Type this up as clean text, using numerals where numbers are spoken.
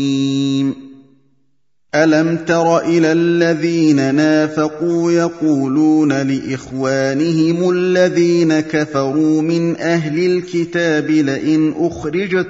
أَلَمْ تَرَ إِلَى الَّذِينَ نَافَقُوا يَقُولُونَ لِإِخْوَانِهِمُ الَّذِينَ كَفَرُوا مِنْ أَهْلِ الْكِتَابِ لَئِنْ أُخْرِجْتُمْ